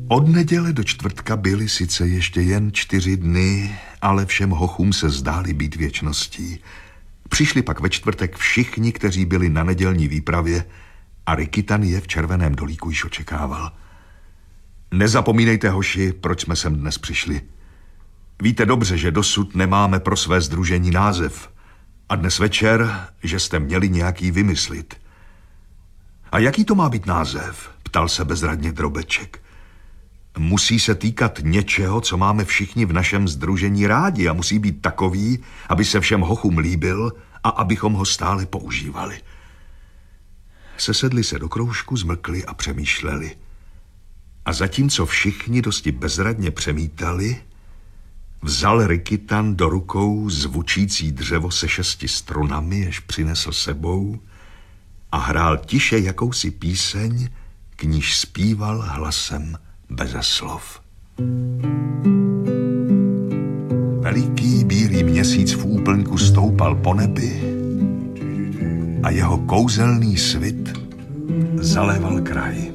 Od neděle do čtvrtka byly sice ještě jen 4 dny, ale všem hochům se zdály být věčností. Přišli pak ve čtvrtek všichni, kteří byli na nedělní výpravě a Rikitan je v Červeném dolíku již očekával. Nezapomínejte, hoši, proč jsme sem dnes přišli. Víte dobře, že dosud nemáme pro své sdružení název a dnes večer, že jste měli nějaký vymyslit. A jaký to má být název? Ptal se bezradně Drobeček. Musí se týkat něčeho, co máme všichni v našem sdružení rádi a musí být takový, aby se všem hochům líbil a abychom ho stále používali. Sesedli se do kroužku, zmlkli a přemýšleli. A zatímco všichni dosti bezradně přemítali, vzal Rikitan do rukou zvučící dřevo se 6 strunami, jež přinesl sebou, a hrál tiše jakousi píseň, k níž zpíval hlasem beze slov. Veliký bílý měsíc v úplňku stoupal po nebi a jeho kouzelný svit zaléval kraj.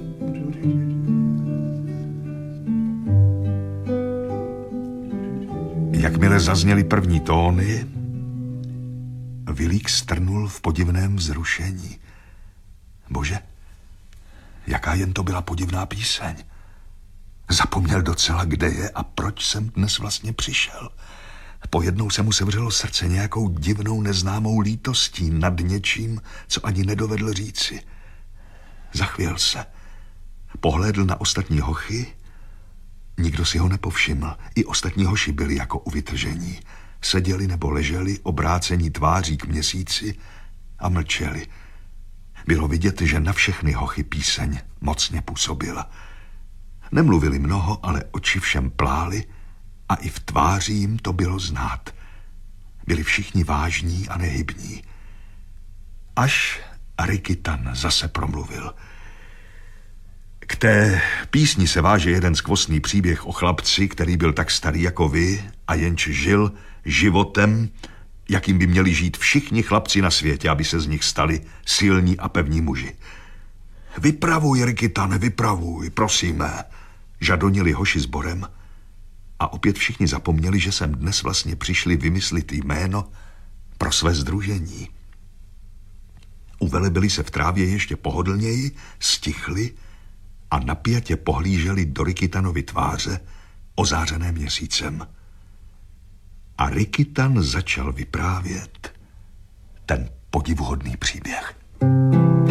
Jakmile zazněly první tóny, Vilík strnul v podivném vzrušení. Bože, jaká jen to byla podivná píseň. Zapomněl docela, kde je a proč jsem dnes vlastně přišel. Pojednou se mu sevřelo srdce nějakou divnou neznámou lítostí nad něčím, co ani nedovedl říci. Zachvěl se. Pohlédl na ostatní hochy. Nikdo si ho nepovšiml. I ostatní hoši byli jako u vytržení. Seděli nebo leželi, obrácení tváří k měsíci a mlčeli. Bylo vidět, že na všechny hochy píseň mocně působila. Nemluvili mnoho, ale oči všem plály a i v tváři jim to bylo znát. Byli všichni vážní a nehybní. Až Rikitan zase promluvil. K té písni se váže jeden skvostný příběh o chlapci, který byl tak starý jako vy a jenž žil životem, jakým by měli žít všichni chlapci na světě, aby se z nich stali silní a pevní muži. Vypravuj, Rikitane, vypravuj, prosíme, žadonili hoši sborem a opět všichni zapomněli, že sem dnes vlastně přišli vymyslit jméno pro své sdružení. Uvelebili se v trávě ještě pohodlněji, stichli a napjatě pohlíželi do Rikitanovy tváře, ozářené měsícem. A Rikitan začal vyprávět ten podivuhodný příběh.